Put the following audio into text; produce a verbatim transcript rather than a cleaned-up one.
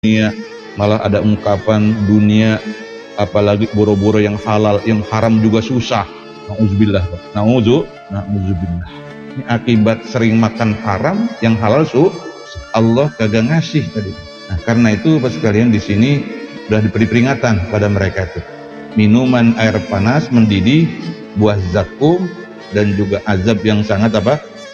dunia, malah ada ungkapan dunia, apalagi boro-boro yang halal, yang haram juga susah. Nauzubillah, nauzu, nauzubillah. Ini akibat sering makan haram, yang halal su, Allah kagak ngasih tadi. Nah, karena itu pas sekalian di sini sudah diberi peringatan pada mereka itu. Minuman air panas mendidih, buah zakum, dan juga azab yang sangat apa?